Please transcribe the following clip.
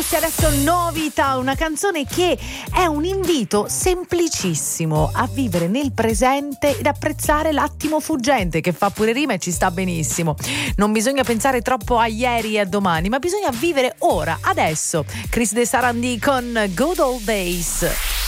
Giussi, adesso novità, una canzone che è un invito semplicissimo a vivere nel presente ed apprezzare l'attimo fuggente, che fa pure rima e ci sta benissimo. Non bisogna pensare troppo a ieri e a domani, ma bisogna vivere ora, adesso. Chris De Sarandì con Good Old Days.